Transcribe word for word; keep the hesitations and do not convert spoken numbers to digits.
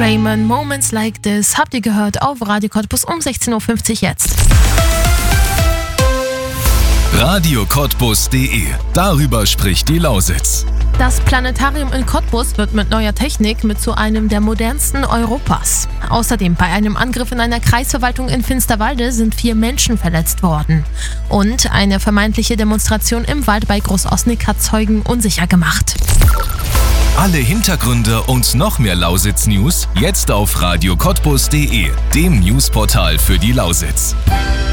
Raymond, Moments Like This habt ihr gehört auf Radio Cottbus um sechzehn Uhr fünfzig jetzt. radio cottbus punkt de. Darüber spricht die Lausitz. Das Planetarium in Cottbus wird mit neuer Technik mit zu einem der modernsten Europas. Außerdem bei einem Angriff in einer Kreisverwaltung in Finsterwalde sind vier Menschen verletzt worden. Und eine vermeintliche Demonstration im Wald bei Großosnik hat Zeugen unsicher gemacht. Alle Hintergründe und noch mehr Lausitz-News jetzt auf radio cottbus punkt de, dem Newsportal für die Lausitz.